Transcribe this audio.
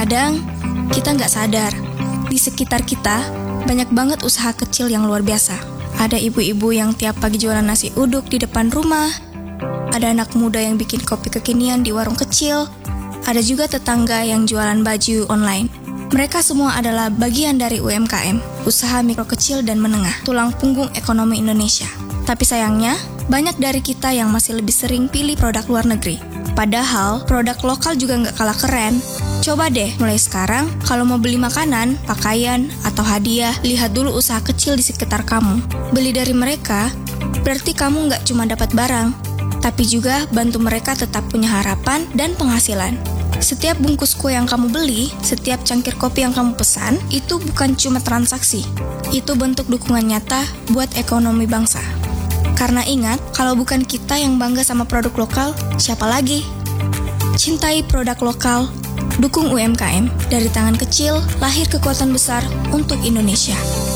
Kadang kita nggak sadar, di sekitar kita banyak banget usaha kecil yang luar biasa. Ada ibu-ibu yang tiap pagi jualan nasi uduk di depan rumah. Ada anak muda yang bikin kopi kekinian di warung kecil. Ada juga tetangga yang jualan baju online. Mereka semua adalah bagian dari UMKM, usaha mikro kecil dan menengah, tulang punggung ekonomi Indonesia. Tapi sayangnya, banyak dari kita yang masih lebih sering pilih produk luar negeri. Padahal, produk lokal juga nggak kalah keren. Coba deh, mulai sekarang, kalau mau beli makanan, pakaian, atau hadiah, lihat dulu usaha kecil di sekitar kamu. Beli dari mereka, berarti kamu nggak cuma dapat barang, tapi juga bantu mereka tetap punya harapan dan penghasilan. Setiap bungkus kue yang kamu beli, setiap cangkir kopi yang kamu pesan, itu bukan cuma transaksi. Itu bentuk dukungan nyata buat ekonomi bangsa. Karena ingat, kalau bukan kita yang bangga sama produk lokal, siapa lagi? Cintai produk lokal, dukung UMKM. Dari tangan kecil, lahir kekuatan besar untuk Indonesia.